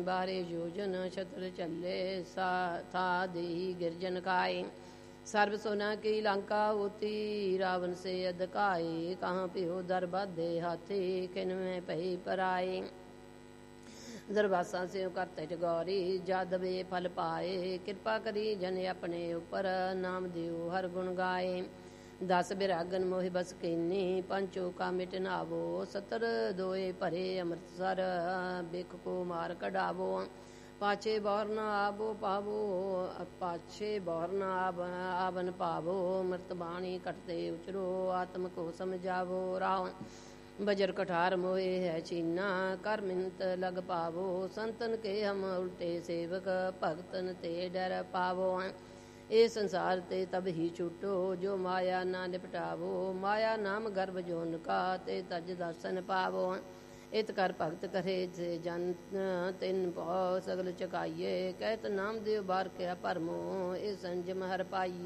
बारे योजन छत्र चले था देही गिरजन खाए। सर्व सोना की लंका होती रावण से अधकाए। कहाँ पिहो दर बाधे हाथी किन में पही पराए। दरबासा से करते गौरी जादवे फल पाए। कृपा करी जन अपने ऊपर नाम दियो हर गुण गाए। 10 बिरागन मोहि बस कीनी पंचो का मिट नावो। 70 दोए भरे अमृतसर बिख को मार कढ़ावो। पाछे बौर न आबो पावो पाछे बौर न आवन पावो। मृत बाणी कटते उचरो आत्म को समझावो। रावण बजर कठार मोहे है चीना कर मिन्नत लग पावो। संतन के हम उल्टे सेवक भगतन ते डर पावो। ए संसार ते तब ही छूटो जो माया ना निपटावो। माया नाम गर्भ जोन का ते तज दर्शन पावो। इत कर भगत करे से जन तिन पौ सगल चकाइए। कहत नाम देव बार क्या परमो ए संजम हर पाइए।